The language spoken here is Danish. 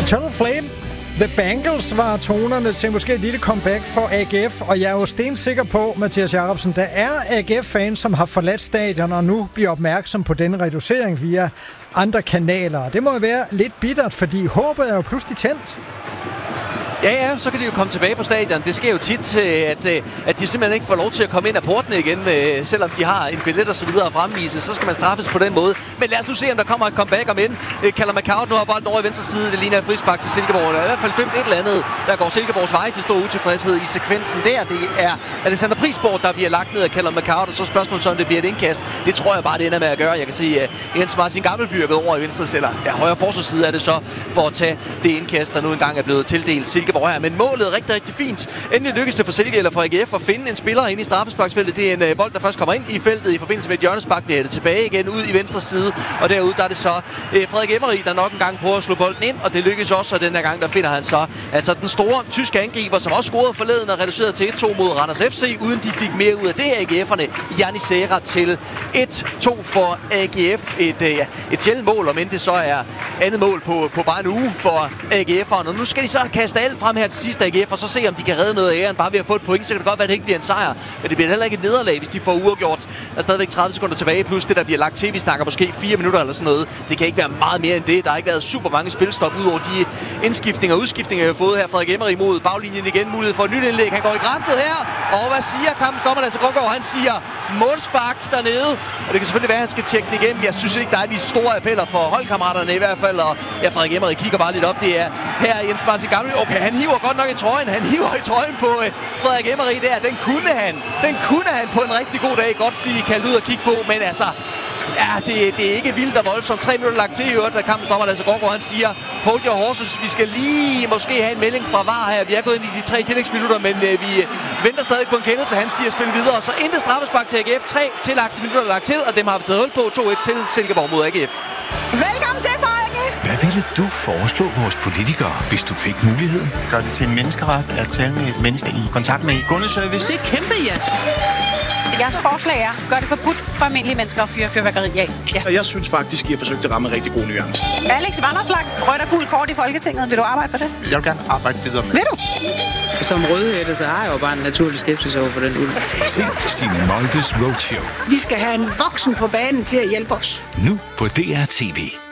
Eternal Flame. The Bangles var tonerne til måske et lille comeback for AGF, og jeg er jo stensikker på, Mathias Jacobsen, der er AGF-fans, som har forladt stadion og nu bliver opmærksom på denne reducering via andre kanaler. Det må jo være lidt bittert, fordi håbet er jo pludselig tændt. Ja, så kan de jo komme tilbage på stadion. Det sker jo tit, at de simpelthen ikke får lov til at komme ind af portene igen, selvom de har en billet og så videre at fremvise. Så skal man straffes på den måde. Men lad os nu se, om der kommer et comeback om end. Callum McCourt nu har bolden over i venstre side. Det ligner et frispark til Silkeborg. Der er i hvert fald dømt et eller andet. Der går Silkeborgs vej til stor utilfredshed i sekvensen der. Det er Alexander Prisborg, der bliver lagt ned af Callum McCourt. Og så spørgsmålet så, om det bliver et indkast. Det tror jeg bare, det ender med at gøre. Jeg kan se, at Jens Martin Gammelby er gået over i venstre eller højre forsvarsside er det så, for at tage det indkast, der nu engang er blevet tildelt Silkeborg her. Men målet er rigtig, rigtig fint. Endelig lykkes det for Silke eller for AGF at finde en spiller inde i straffesparksfeltet. Det er en bold, der først kommer ind i feltet i forbindelse med et hjørnespark. Bliver det tilbage igen ud i venstre side. Og derude der er det så Frederik Emery, der nok en gang prøver at slå bolden ind. Og det lykkes også, og den her gang der finder han så altså den store tyske angriber, som også scorede forleden og reducerede til 1-2 mod Randers FC, uden de fik mere ud af det AGF'erne. Janni Serra til 1-2 for AGF. Et sjældent mål, om end det så er andet mål på bare en uge for AGF'erne. Og nu skal de så kaste alt frem her til sidst AGF, og så se, om de kan redde noget af æren bare ved at få et point. Så kan det godt være, at det ikke bliver en sejr, men det bliver heller ikke et nederlag, hvis de får uafgjort. Der er stadigvæk 30 sekunder tilbage, plus det, der bliver lagt til. Vi snakker måske 4 minutter eller sådan noget. Det kan ikke være meget mere end det. Der har ikke været super mange spilstop ud over de indskiftninger og udskiftninger, vi har fået her. Frederik Emery mod baglinjen igen. Mulighed for et nyt indlæg. Han går i grænset her. Og hvad siger kampens dommer, Lasse Grøngaard? Han siger målspark dernede. Og det kan selvfølgelig være, at han skal tjekke den igennem. Jeg synes ikke, der er de store appeller for holdkammeraterne i hvert fald. Og ja, Frederik Emery kigger bare lidt op. Det er her Jens Martin Gammelby. Okay, han hiver godt nok i trøjen. Han hiver i trøjen på Frederik Emery der. Den kunne han på en rigtig god dag godt blive kaldt ud og kigge på. Men altså, ja, det er ikke vildt og voldsomt. 3 minutter lagt til i øvrigt, da kampen stopper. Lasse Grøngaard, han siger, hold your horses. Vi skal lige måske have en melding fra VAR her. Vi er gået ind i de 3 tillægsminutter, men vi venter stadig på en kendelse. Han siger, spil videre. Så intet straffespark til AGF. 3 tillagte minutter lagt til, og dem har vi taget hul på. 2-1 til Silkeborg mod AGF. Velkommen til, folkens! Hvad ville du foreslå vores politikere, hvis du fik muligheden? Gør det til en menneskeret at tale med et menneske i kontakt med kundeservice? Det er kæmpe, ja. Jeres forslag er, gør det forbudt for almindelige mennesker at fyre fyrværkeri af. Ja. Jeg synes faktisk, I har forsøgt at ramme en rigtig god nuance. Alex Vanopslagh, rødt og gult kort i Folketinget. Vil du arbejde for det? Jeg vil gerne arbejde videre med. Vil du? Som rødhætte, så har jeg jo bare en naturlig skepsis over for den ulv. Se Signe Moldes Roadshow. Vi skal have en voksen på banen til at hjælpe os. Nu på DR TV.